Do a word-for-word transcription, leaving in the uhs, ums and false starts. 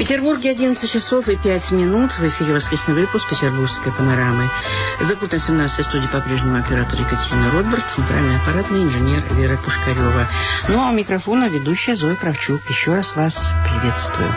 Петербурге одиннадцать часов и пять минут. В эфире воскресный выпуск Петербургской панорамы. За пультом семнадцатой студии по-прежнему оператор Екатерина Ротберг, центральный аппаратный инженер Вера Пушкарева. Ну а у микрофона ведущая Зоя Кравчук. Еще раз вас приветствую.